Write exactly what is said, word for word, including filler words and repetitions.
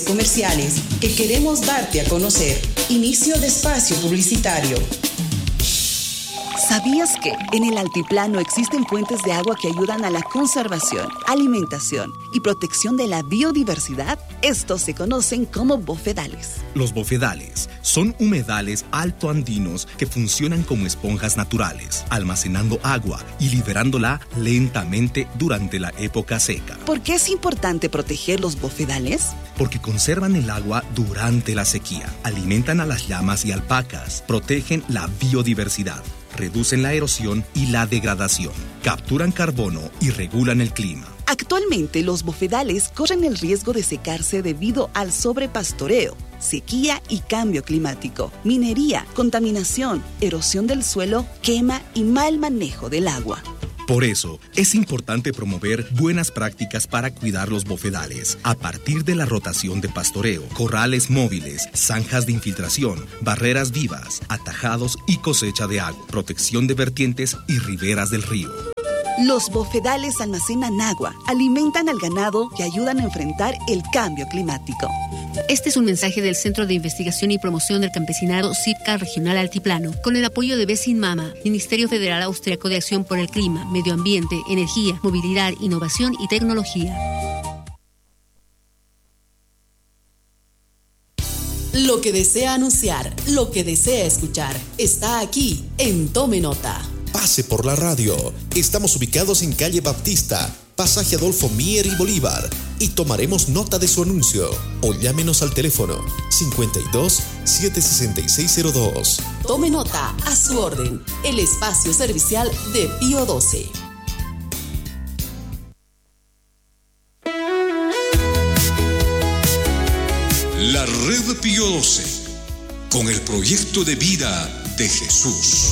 comerciales que queremos darte a conocer. Inicio de espacio publicitario. ¿Sabías que en el altiplano existen fuentes de agua que ayudan a la conservación, alimentación y protección de la biodiversidad? Estos se conocen como bofedales. Los bofedales son humedales altoandinos que funcionan como esponjas naturales, almacenando agua y liberándola lentamente durante la época seca. ¿Por qué es importante proteger los bofedales? Porque conservan el agua durante la sequía, alimentan a las llamas y alpacas, protegen la biodiversidad, reducen la erosión y la degradación, capturan carbono y regulan el clima. Actualmente, los bofedales corren el riesgo de secarse debido al sobrepastoreo, sequía y cambio climático, minería, contaminación, erosión del suelo, quema y mal manejo del agua. Por eso, es importante promover buenas prácticas para cuidar los bofedales, a partir de la rotación de pastoreo, corrales móviles, zanjas de infiltración, barreras vivas, atajados y cosecha de agua, protección de vertientes y riberas del río. Los bofedales almacenan agua, alimentan al ganado y ayudan a enfrentar el cambio climático. Este es un mensaje del Centro de Investigación y Promoción del Campesinado CIPCA Regional Altiplano, con el apoyo de Besinmama, Ministerio Federal Austriaco de Acción por el Clima, Medio Ambiente, Energía, Movilidad, Innovación y Tecnología. Lo que desea anunciar, lo que desea escuchar, está aquí en Tome Nota. Pase por la radio. Estamos ubicados en calle Baptista, pasaje Adolfo Mier y Bolívar, y tomaremos nota de su anuncio. O llámenos al teléfono cincuenta y dos, setecientos sesenta y seis cero dos. Tome Nota, a su orden, el espacio servicial de Pío doce. La Red Pío doce, con el proyecto de vida de Jesús.